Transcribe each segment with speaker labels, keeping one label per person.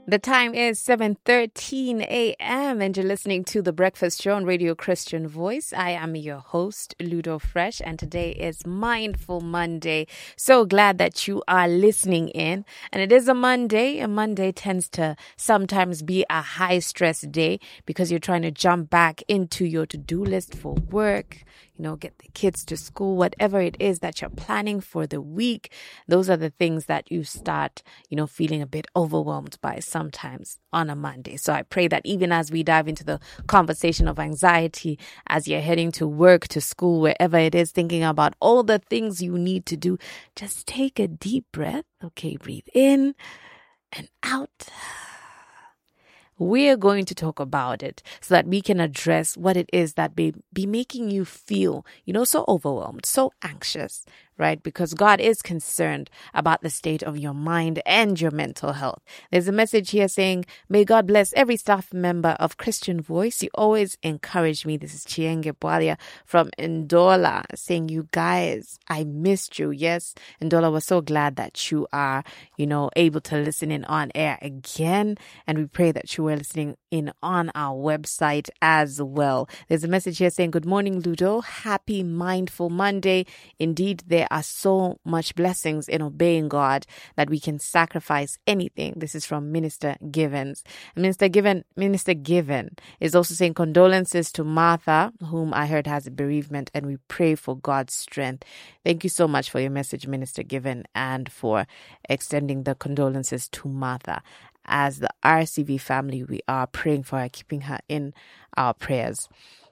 Speaker 1: The time is 7:13 a.m. and you're listening to The Breakfast Show on Radio Christian Voice. I am your host, Ludo Fresh, and today is Mindful Monday. So glad that you are listening in. And it is a Monday. A Monday tends to sometimes be a high-stress day because you're trying to jump back into your to-do list for work, get the kids to school, whatever it is that you're planning for the week. Those are the things that you start, feeling a bit overwhelmed by sometimes on a Monday. So I pray that even as we dive into the conversation of anxiety, as you're heading to work, to school, wherever it is, thinking about all the things you need to do, just take a deep breath. Okay, breathe in and out. We're going to talk about it so that we can address what it is that may be making you feel, so overwhelmed, so anxious, right? Because God is concerned about the state of your mind and your mental health. There's a message here saying, may God bless every staff member of Christian Voice. You always encourage me. This is Chienge Bwalia from Ndola saying, you guys, I missed you. Yes, Ndola, we're so glad that you are, able to listen in on air again. And we pray that you were listening in on our website as well. There's a message here saying, good morning, Ludo. Happy Mindful Monday. Indeed, there are so much blessings in obeying God that we can sacrifice anything. This is from Minister Givens. Minister Given is also saying condolences to Martha, whom I heard has a bereavement, and we pray for God's strength. Thank you so much for your message, Minister Given, and for extending the condolences to Martha. As the RCV family, we are praying for her, keeping her in our prayers.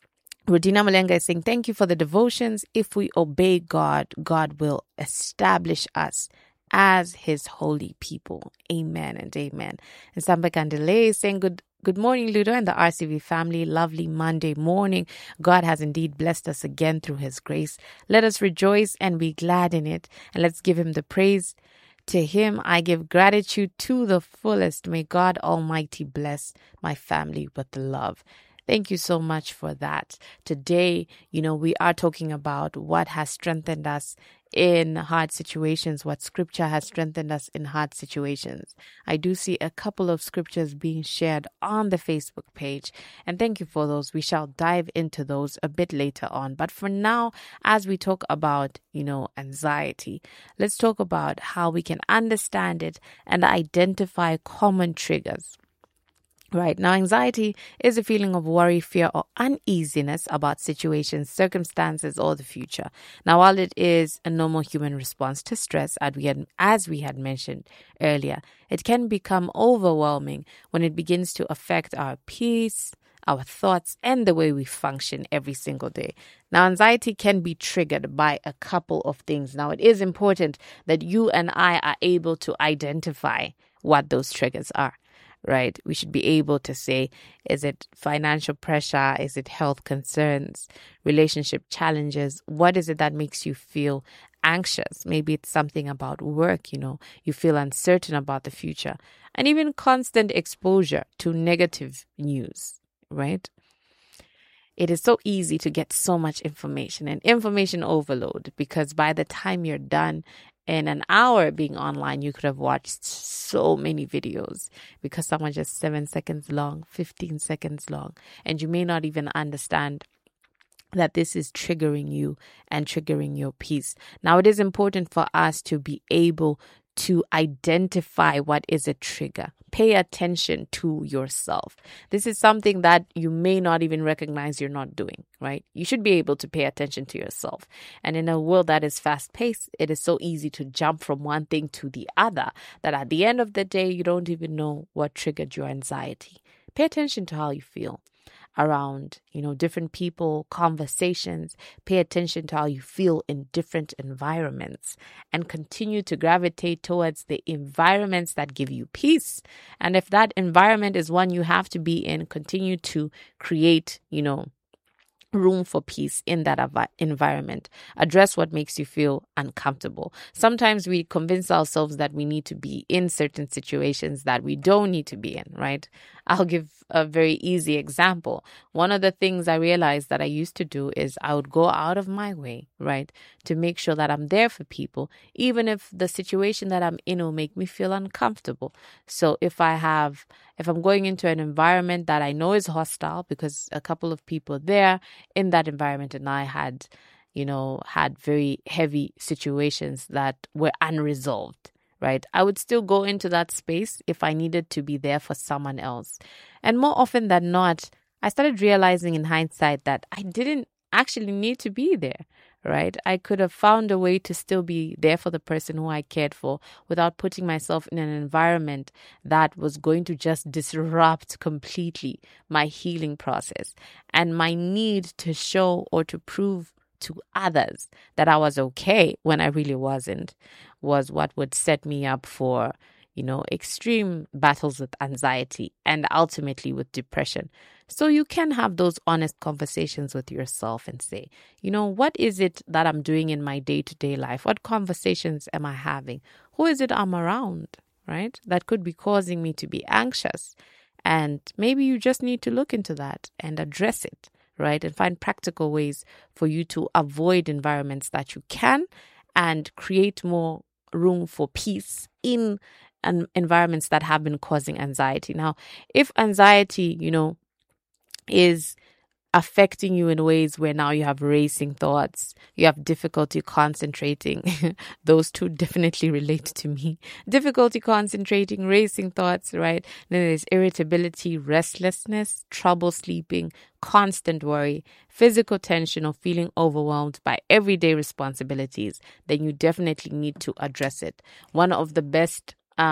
Speaker 1: Rodina Malenga is saying, thank you for the devotions. If we obey God, God will establish us as his holy people. Amen and amen. And Samba Candele is saying, Good morning, Ludo and the RCV family. Lovely Monday morning. God has indeed blessed us again through his grace. Let us rejoice and be glad in it. And let's give him the praise. To him, I give gratitude to the fullest. May God Almighty bless my family with love. Thank you so much for that. Today, we are talking about what has strengthened us in hard situations, what scripture has strengthened us in hard situations. I do see a couple of scriptures being shared on the Facebook page, and thank you for those. We shall dive into those a bit later on. But for now, as we talk about, anxiety, let's talk about how we can understand it and identify common triggers. Right. Now, anxiety is a feeling of worry, fear, or uneasiness about situations, circumstances, or the future. Now, while it is a normal human response to stress, as we had mentioned earlier, it can become overwhelming when it begins to affect our peace, our thoughts, and the way we function every single day. Now, anxiety can be triggered by a couple of things. Now, it is important that you and I are able to identify what those triggers are. Right? We should be able to say, is it financial pressure? Is it health concerns, relationship challenges? What is it that makes you feel anxious? Maybe it's something about work, you feel uncertain about the future, and even constant exposure to negative news, right? It is so easy to get so much information and information overload because by the time you're done in an hour being online, you could have watched so many videos because some are just 7 seconds long, 15 seconds long, and you may not even understand that this is triggering you and triggering your peace. Now, it is important for us to be able to identify what is a trigger. Pay attention to yourself. This is something that you may not even recognize you're not doing, right? You should be able to pay attention to yourself. And in a world that is fast-paced, it is so easy to jump from one thing to the other that at the end of the day, you don't even know what triggered your anxiety. Pay attention to how you feel around, different people, conversations. Pay attention to how you feel in different environments and continue to gravitate towards the environments that give you peace. And if that environment is one you have to be in, continue to create, room for peace in that environment. Address what makes you feel uncomfortable. Sometimes we convince ourselves that we need to be in certain situations that we don't need to be in, right? I'll give a very easy example. One of the things I realized that I used to do is I would go out of my way, right, to make sure that I'm there for people, even if the situation that I'm in will make me feel uncomfortable. So if I'm going into an environment that I know is hostile because a couple of people there in that environment and I had very heavy situations that were unresolved, right? I would still go into that space if I needed to be there for someone else. And more often than not, I started realizing in hindsight that I didn't actually need to be there, right? I could have found a way to still be there for the person who I cared for without putting myself in an environment that was going to just disrupt completely my healing process and my need to show or to prove to others that I was okay when I really wasn't, was what would set me up for, extreme battles with anxiety and ultimately with depression. So you can have those honest conversations with yourself and say, what is it that I'm doing in my day-to-day life? What conversations am I having? Who is it I'm around, right? That could be causing me to be anxious. And maybe you just need to look into that and address it, right? And find practical ways for you to avoid environments that you can and create more room for peace in environments that have been causing anxiety. Now, if anxiety, is affecting you in ways where now you have racing thoughts, you have difficulty concentrating. Those two definitely relate to me. Difficulty concentrating, racing thoughts, right? Then there's irritability, restlessness, trouble sleeping, constant worry, physical tension, or feeling overwhelmed by everyday responsibilities. Then you definitely need to address it. One of the best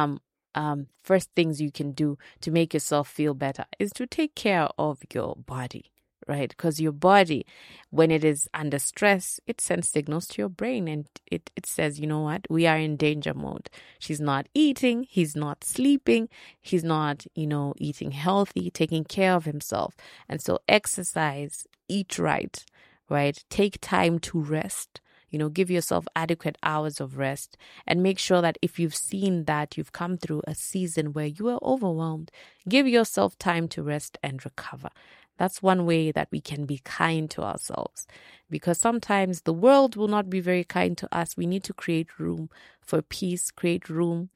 Speaker 1: first things you can do to make yourself feel better is to take care of your body, right? Because your body, when it is under stress, it sends signals to your brain and it says, you know what, we are in danger mode. She's not eating, he's not sleeping, he's not, eating healthy, taking care of himself. And so exercise, eat right? Take time to rest. Give yourself adequate hours of rest and make sure that if you've seen that you've come through a season where you are overwhelmed, give yourself time to rest and recover. That's one way that we can be kind to ourselves, because sometimes the world will not be very kind to us. We need to create room for peace, create room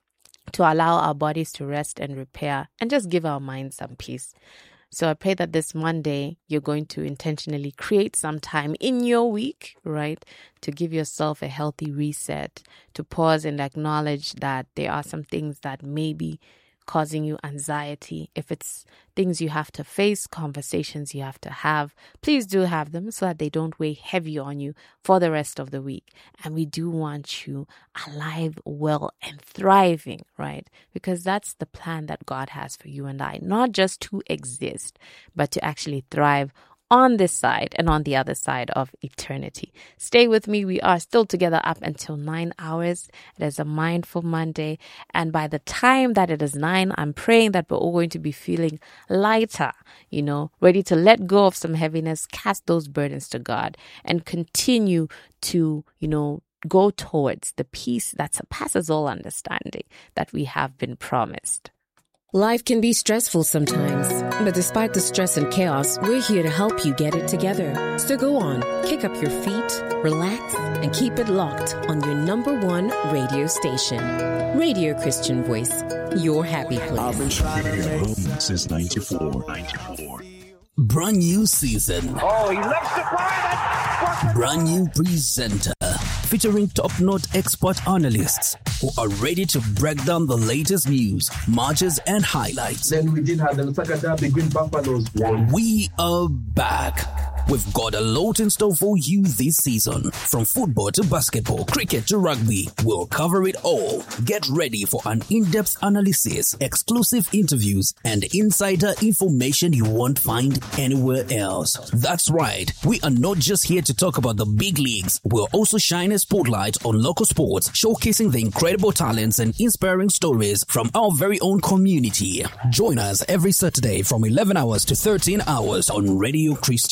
Speaker 1: to allow our bodies to rest and repair and just give our minds some peace. So I pray that this Monday, you're going to intentionally create some time in your week, right, to give yourself a healthy reset, to pause and acknowledge that there are some things that may be causing you anxiety. If it's things you have to face, conversations you have to have, please do have them so that they don't weigh heavy on you for the rest of the week. And we do want you alive, well, and thriving, right? Because that's the plan that God has for you and I, not just to exist, but to actually thrive on this side and on the other side of eternity. Stay with me. We are still together up until 9 hours. It is a Mindful Monday. And by the time that it is 9, I'm praying that we're all going to be feeling lighter, ready to let go of some heaviness, cast those burdens to God, and continue to, go towards the peace that surpasses all understanding that we have been promised.
Speaker 2: Life can be stressful sometimes, but despite the stress and chaos, we're here to help you get it together. So go on, kick up your feet, relax, and keep it locked on your number one radio station. Radio Christian Voice, your happy place.
Speaker 3: I've been trying to make since 94.
Speaker 4: Brand new season.
Speaker 5: Oh, he loves to fly.
Speaker 4: Brand new presenter. Featuring top-notch expert analysts who are ready to break down the latest news, matches, and highlights.
Speaker 5: Then we did have the Lusaka Derby, Green Buffaloes.
Speaker 4: We are back. We've got a lot in store for you this season. From football to basketball, cricket to rugby, we'll cover it all. Get ready for an in-depth analysis, exclusive interviews, and insider information you won't find anywhere else. That's right. We are not just here to talk about the big leagues. We'll also shine a spotlight on local sports, showcasing the incredible talents and inspiring stories from our very own community. Join us every Saturday from 11 hours to 13 hours on Radio Christian Voice.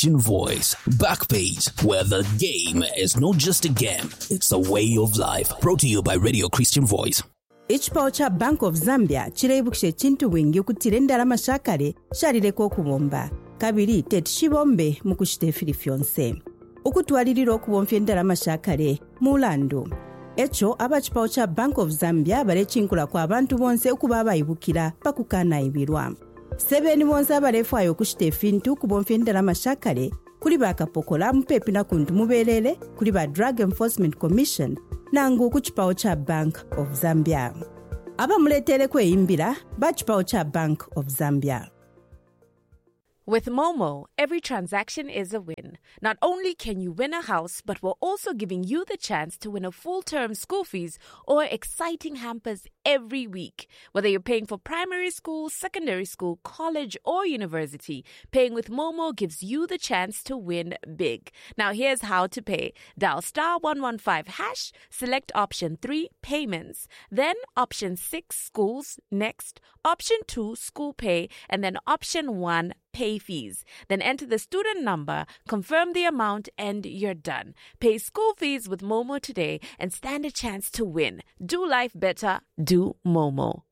Speaker 4: Voice, Backpage, where the game is not just a game, it's a way of life. Brought to you by Radio Christian Voice.
Speaker 6: Ekipawo kya Bank of Zambia kireebukisa ekintu bwingi okuttira endalama shakale shalireko okubomba. Kabiri tetishibombe mu kushitefiri fyonse. Okutwalirira okubomfya endalama shakale mulandu. Ekyo abakipawo kya Bank of Zambia balekinkula kwa abantu bonse okuba abayibukira bakukanayibirwa. 7 bonse abalefaayo okushitefintu kubomfya endalama shakale kuli bakapokola mupepi na kuntu muberere kuli ba Drug Enforcement Commission nangu kukipawo kya Bank of Zambia. Abamuletere kweyimbira bakipawo kya Bank of Zambia.
Speaker 1: With Momo, every transaction is a win. Not only can you win a house, but we're also giving you the chance to win a full-term school fees or exciting hampers every week. Whether you're paying for primary school, secondary school, college, or university, paying with Momo gives you the chance to win big. Now here's how to pay. Dial *115#, select option 3, payments, then option 6, schools, next, option 2, school pay, and then option 1, pay fees. Then enter the student number, confirm the amount, and you're done. Pay school fees with Momo today and stand a chance to win. Do life better. Do Momo.